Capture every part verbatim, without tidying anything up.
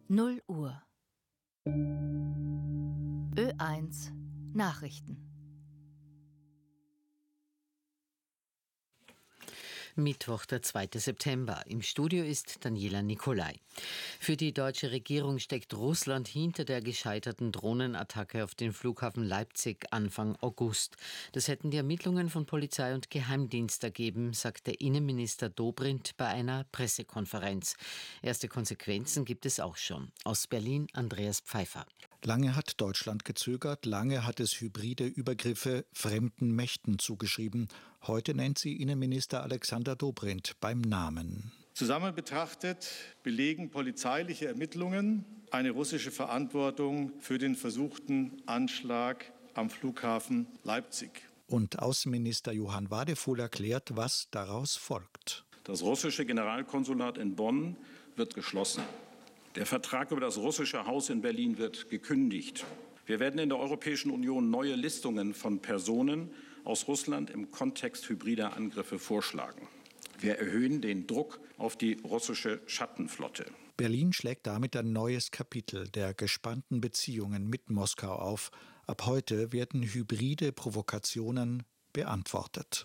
null Uhr. Ö eins Nachrichten. Mittwoch, der zweite September. Im Studio ist Daniela Nicolai. Für die deutsche Regierung steckt Russland hinter der gescheiterten Drohnenattacke auf den Flughafen Leipzig Anfang August. Das hätten die Ermittlungen von Polizei und Geheimdienst ergeben, sagte Innenminister Dobrindt bei einer Pressekonferenz. Erste Konsequenzen gibt es auch schon. Aus Berlin Andreas Pfeiffer. Lange hat Deutschland gezögert, lange hat es hybride Übergriffe fremden Mächten zugeschrieben. Heute nennt sie Innenminister Alexander Dobrindt beim Namen. Zusammen betrachtet belegen polizeiliche Ermittlungen eine russische Verantwortung für den versuchten Anschlag am Flughafen Leipzig. Und Außenminister Johann Wadefuhl erklärt, was daraus folgt. Das russische Generalkonsulat in Bonn wird geschlossen. Der Vertrag über das russische Haus in Berlin wird gekündigt. Wir werden in der Europäischen Union neue Listungen von Personen aus Russland im Kontext hybrider Angriffe vorschlagen. Wir erhöhen den Druck auf die russische Schattenflotte. Berlin schlägt damit ein neues Kapitel der gespannten Beziehungen mit Moskau auf. Ab heute werden hybride Provokationen beantwortet.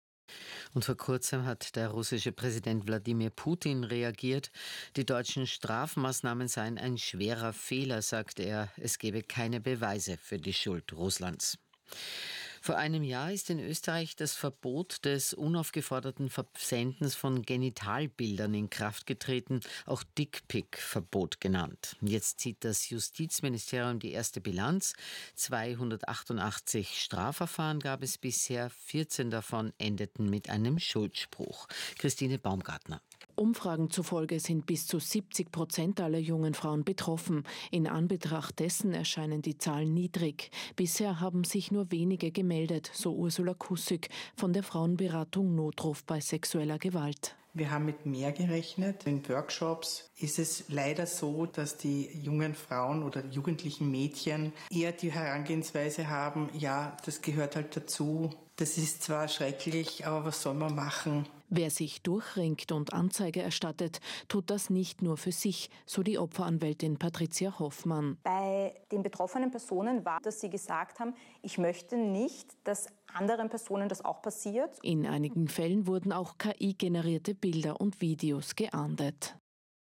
Und vor kurzem hat der russische Präsident Wladimir Putin reagiert. Die deutschen Strafmaßnahmen seien ein schwerer Fehler, sagte er. Es gebe keine Beweise für die Schuld Russlands. Vor einem Jahr ist in Österreich das Verbot des unaufgeforderten Versendens von Genitalbildern in Kraft getreten, auch Dickpic-Verbot genannt. Jetzt zieht das Justizministerium die erste Bilanz. zweihundertachtundachtzig Strafverfahren gab es bisher, vierzehn davon endeten mit einem Schuldspruch. Christine Baumgartner. Umfragen zufolge sind bis zu siebzig Prozent aller jungen Frauen betroffen. In Anbetracht dessen erscheinen die Zahlen niedrig. Bisher haben sich nur wenige gemeldet, so Ursula Kussig von der Frauenberatung Notruf bei sexueller Gewalt. Wir haben mit mehr gerechnet. In Workshops ist es leider so, dass die jungen Frauen oder jugendlichen Mädchen eher die Herangehensweise haben, ja, das gehört halt dazu. Das ist zwar schrecklich, aber was soll man machen? Wer sich durchringt und Anzeige erstattet, tut das nicht nur für sich, so die Opferanwältin Patricia Hoffmann. Bei den betroffenen Personen war, dass sie gesagt haben, ich möchte nicht, dass anderen Personen das auch passiert. In einigen Fällen wurden auch K I-generierte Bilder und Videos geahndet.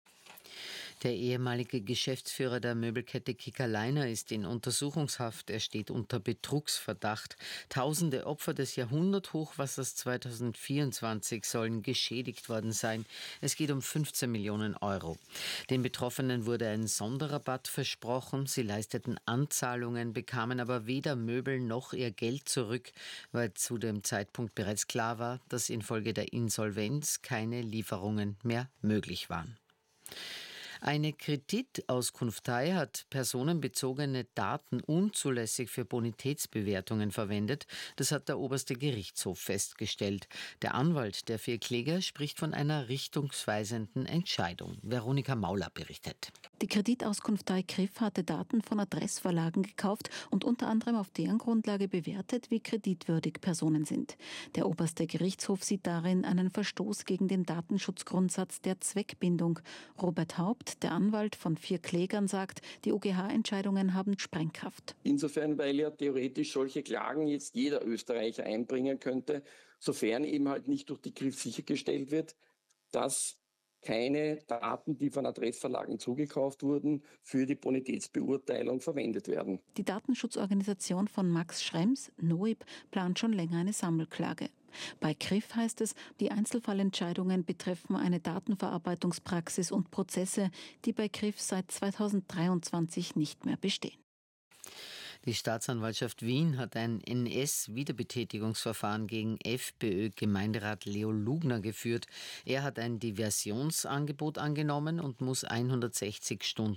Der ehemalige Geschäftsführer der Möbelkette Kickerleiner ist in Untersuchungshaft. Er steht unter Betrugsverdacht. Tausende Opfer des Jahrhunderthochwassers zweitausendvierundzwanzig sollen geschädigt worden sein. Es geht um fünfzehn Millionen Euro. Den Betroffenen wurde ein Sonderrabatt versprochen. Sie leisteten Anzahlungen, bekamen aber weder Möbel noch ihr Geld zurück, weil zu dem Zeitpunkt bereits klar war, dass infolge der Insolvenz keine Lieferungen mehr möglich waren. Eine Kreditauskunftei hat personenbezogene Daten unzulässig für Bonitätsbewertungen verwendet. Das hat der oberste Gerichtshof festgestellt. Der Anwalt der vier Kläger spricht von einer richtungsweisenden Entscheidung. Veronika Mauler berichtet. Die Kreditauskunftei K R I F hatte Daten von Adressverlagen gekauft und unter anderem auf deren Grundlage bewertet, wie kreditwürdig Personen sind. Der oberste Gerichtshof sieht darin einen Verstoß gegen den Datenschutzgrundsatz der Zweckbindung. Robert Haupt, der Anwalt von vier Klägern, sagt, die O G H-Entscheidungen haben Sprengkraft. Insofern, weil ja theoretisch solche Klagen jetzt jeder Österreicher einbringen könnte, sofern eben halt nicht durch die K R I F sichergestellt wird, dass keine Daten, die von Adressverlagen zugekauft wurden, für die Bonitätsbeurteilung verwendet werden. Die Datenschutzorganisation von Max Schrems, N O I B, plant schon länger eine Sammelklage. Bei K R I F heißt es, die Einzelfallentscheidungen betreffen eine Datenverarbeitungspraxis und Prozesse, die bei K R I F seit zweitausenddreiundzwanzig nicht mehr bestehen. Die Staatsanwaltschaft Wien hat ein N S-Wiederbetätigungsverfahren gegen FPÖ-Gemeinderat Leo Lugner geführt. Er hat ein Diversionsangebot angenommen und muss hundertsechzig Stunden